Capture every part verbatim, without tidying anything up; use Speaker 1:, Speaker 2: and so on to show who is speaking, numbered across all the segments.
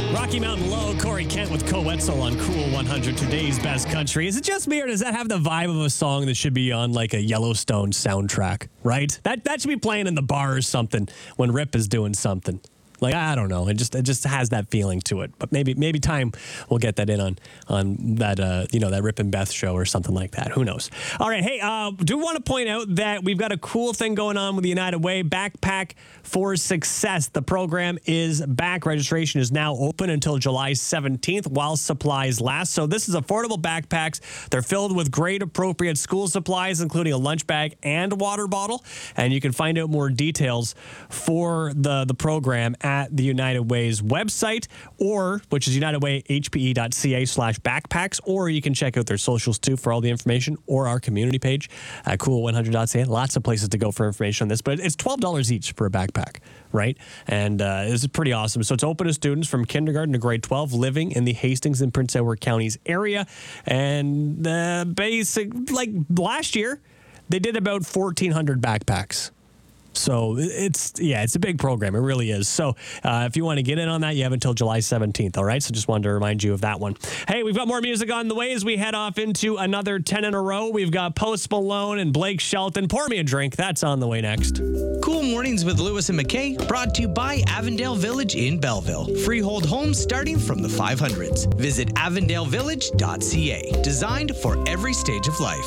Speaker 1: Rocky Mountain Low, Corey Kent with Coetzel on Cool one hundred, today's best country. Is it just me, or does that have the vibe of a song that should be on like a Yellowstone soundtrack, right? That that should be playing in the bar or something when Rip is doing something. Like, I don't know. It just it just has that feeling to it. But maybe maybe time will get that in on on that uh, you know that Rip and Beth show or something like that. Who knows? All right. Hey, uh, do want to point out that we've got a cool thing going on with the United Way Backpack for Success. The program is back. Registration is now open until July seventeenth while supplies last. So this is affordable backpacks. They're filled with great appropriate school supplies, including a lunch bag and a water bottle. And you can find out more details for the the program at the United Way's website, or which is unitedwayhpe.ca slash backpacks, or you can check out their socials too for all the information, or our community page at cool one hundred dot c a. Lots of places to go for information on this, but it's twelve dollars each for a backpack, right? And uh, this is pretty awesome. So it's open to students from kindergarten to grade twelve living in the Hastings and Prince Edward counties area. And uh, basic, like last year, they did about fourteen hundred backpacks. So it's, yeah, it's a big program. It really is. So uh, if you want to get in on that, you have until July seventeenth. All right. So just wanted to remind you of that one. Hey, we've got more music on the way as we head off into another ten in a row. We've got Post Malone and Blake Shelton. Pour me a drink. That's on the way next.
Speaker 2: Cool Mornings with Lewis and McKay, brought to you by Avondale Village in Belleville. Freehold homes starting from the five hundreds. Visit avondale village dot c a. Designed for every stage of life.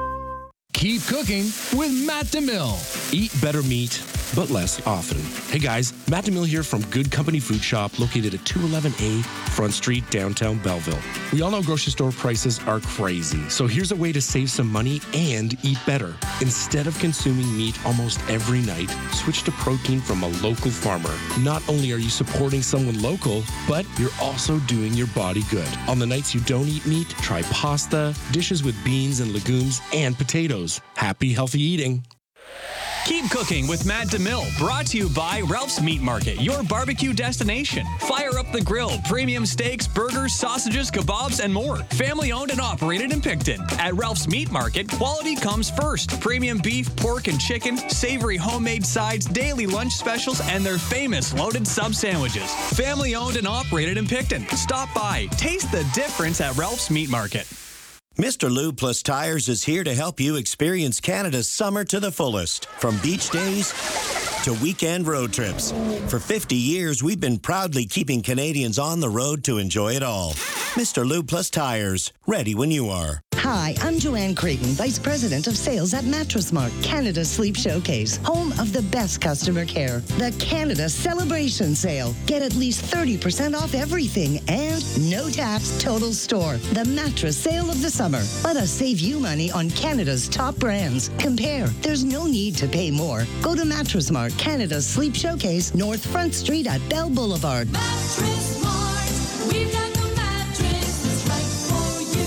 Speaker 3: Keep cooking with Matt DeMille.
Speaker 4: Eat better meat, but less often. Hey guys, Matt DeMille here from Good Company Food Shop, located at two eleven A Front Street, downtown Belleville. We all know grocery store prices are crazy, so here's a way to save some money and eat better. Instead of consuming meat almost every night, switch to protein from a local farmer. Not only are you supporting someone local, but you're also doing your body good. On the nights you don't eat meat, try pasta, dishes with beans and legumes, and potatoes. Happy, healthy eating.
Speaker 5: Keep cooking with Matt DeMille, brought to you by Ralph's Meat Market, your barbecue destination. Fire up the grill, premium steaks, burgers, sausages, kebabs, and more. Family owned and operated in Picton. At Ralph's Meat Market, quality comes first. Premium beef, pork, and chicken, savory homemade sides, daily lunch specials, and their famous loaded sub sandwiches. Family owned and operated in Picton. Stop by. Taste the difference at Ralph's Meat Market.
Speaker 6: Mister Lube Plus Tires is here to help you experience Canada's summer to the fullest. From beach days to weekend road trips. For fifty years, we've been proudly keeping Canadians on the road to enjoy it all. Mister Lube Plus Tires, ready when you are.
Speaker 7: Hi, I'm Joanne Creighton, Vice President of Sales at Mattress Mart, Canada's Sleep Showcase, home of the best customer care. The Canada Celebration Sale. Get at least thirty percent off everything and no tax total store. The mattress sale of the summer. Let us save you money on Canada's top brands. Compare. There's no need to pay more. Go to Mattress Mart, Canada's Sleep Showcase, North Front Street at Bell Boulevard.
Speaker 8: Mattress Mart. We've got the mattress that's right for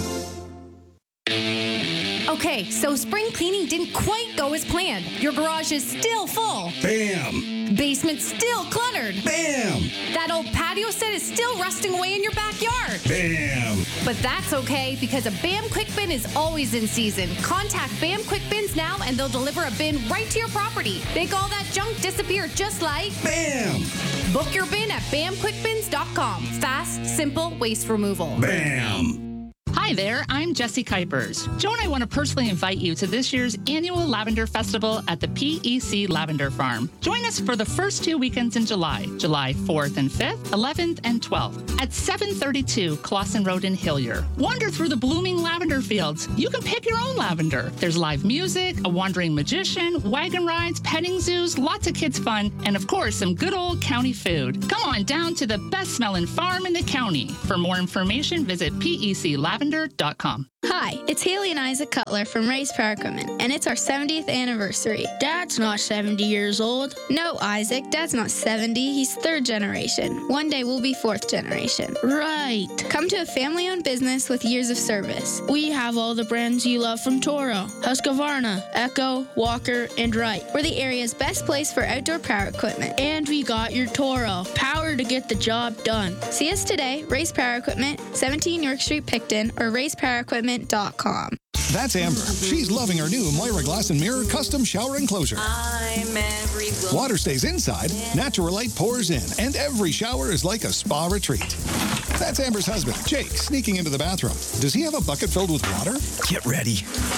Speaker 8: you.
Speaker 9: Okay, so spring cleaning didn't quite go as planned. Your garage is still full.
Speaker 10: Bam!
Speaker 9: Basement still cluttered.
Speaker 10: Bam!
Speaker 9: That old patio set is still rusting away in your backyard.
Speaker 10: Bam!
Speaker 9: But that's okay, because a BAM Quick Bin is always in season. Contact BAM Quick Bins now and they'll deliver a bin right to your property. Make all that junk disappear just like
Speaker 10: Bam!
Speaker 9: Book your bin at bam quick bins dot com. Fast, simple waste removal.
Speaker 10: Bam!
Speaker 11: Hi there, I'm Jessie Kuipers. Joe and I want to personally invite you to this year's annual Lavender Festival at the P E C Lavender Farm. Join us for the first two weekends in July, July fourth and fifth, eleventh and twelfth, at seven thirty-two Clawson Road in Hillier. Wander through the blooming lavender fields. You can pick your own lavender. There's live music, a wandering magician, wagon rides, petting zoos, lots of kids fun, and of course, some good old county food. Come on down to the best smelling farm in the county. For more information, visit P E C lavender dot com.
Speaker 12: Hi, it's Haley and Isaac Cutler from Race Power Equipment, and it's our seventieth anniversary.
Speaker 13: Dad's not seventy years old.
Speaker 12: No, Isaac, Dad's not seventy. He's third generation. One day we'll be fourth generation.
Speaker 13: Right.
Speaker 12: Come to a family-owned business with years of service.
Speaker 13: We have all the brands you love from Toro, Husqvarna, Echo, Walker, and Wright.
Speaker 12: We're the area's best place for outdoor power equipment.
Speaker 13: And we got your Toro. Power to get the job done.
Speaker 12: See us today, Race Power Equipment, seventeen York Street, Picton, or race power equipment dot com.
Speaker 14: That's Amber. She's loving her new Moira Glass and Mirror custom shower enclosure.
Speaker 8: I'm every
Speaker 14: Water stays inside, natural light pours in, and every shower is like a spa retreat. That's Amber's husband, Jake, sneaking into the bathroom. Does he have a bucket filled with water?
Speaker 6: Get ready.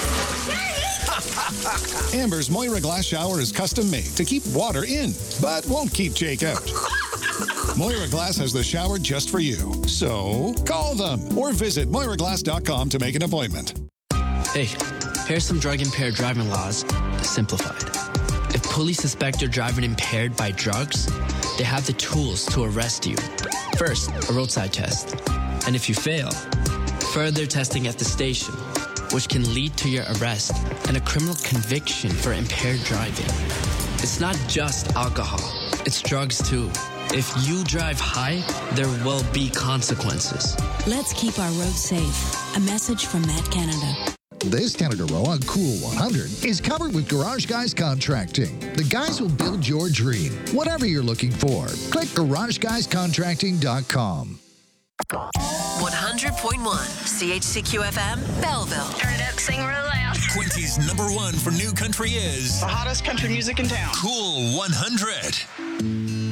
Speaker 14: Amber's Moira Glass shower is custom made to keep water in, but won't keep Jake out. Moira Glass has the shower just for you. So call them or visit Moira Glass dot com to make an appointment.
Speaker 15: Hey, here's some drug-impaired driving laws, simplified. If police suspect you're driving impaired by drugs, they have the tools to arrest you. First, a roadside test. And if you fail, further testing at the station, which can lead to your arrest and a criminal conviction for impaired driving. It's not just alcohol, it's drugs too. If you drive high, there will be consequences.
Speaker 16: Let's keep our roads safe. A message from Matt Canada.
Speaker 17: This Canada Row on Cool one hundred is covered with Garage Guys Contracting. The guys will build your dream, whatever you're looking for. Click garage guys contracting dot com.
Speaker 18: one hundred point one C H C Q F M, Belleville. Turn it up, sing real loud.
Speaker 19: Quincy's number one for new country is
Speaker 20: the hottest country music in town.
Speaker 19: Cool one hundred.